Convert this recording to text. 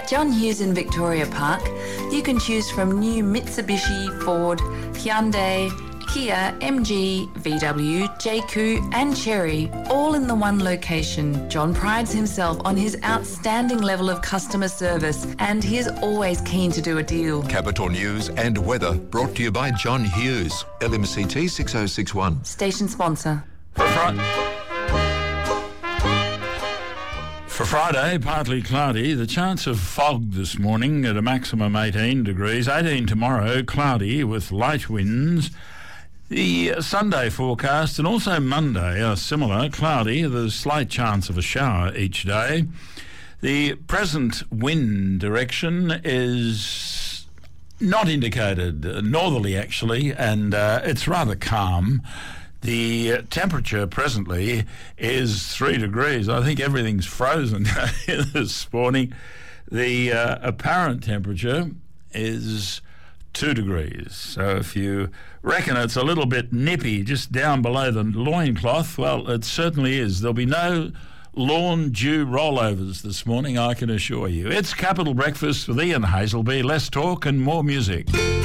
John Hughes in Victoria Park. You can choose from new Mitsubishi, Ford, Hyundai, Kia, MG, VW, JQ and Chery, all in the one location. John prides himself on his outstanding level of customer service and he is always keen to do a deal. Capital News and weather brought to you by John Hughes, LMCT 6061. Station sponsor. For Friday, partly cloudy, the chance of fog this morning at a maximum 18 degrees, 18 tomorrow, cloudy with light winds. The Sunday forecast and also Monday are similar, cloudy, there's a slight chance of a shower each day. The present wind direction is not indicated, northerly actually, and it's rather calm. The temperature presently is 3 degrees. I think everything's frozen this morning. The apparent temperature is 2 degrees. So if you reckon it's a little bit nippy just down below the loincloth, well, it certainly is. There'll be no lawn dew rollovers this morning, I can assure you. It's Capital Breakfast with Ian Hazelby. Less talk and more music.